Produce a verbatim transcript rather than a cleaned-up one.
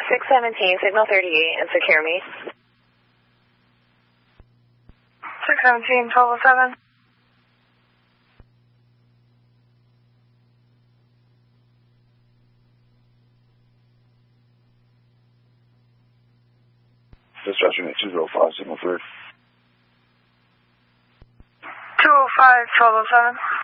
six seventeen, signal thirty-eight, and secure me. six seventeen, twelve oh seven. Dispatch unit two oh five, signal three. two oh five, twelve oh seven.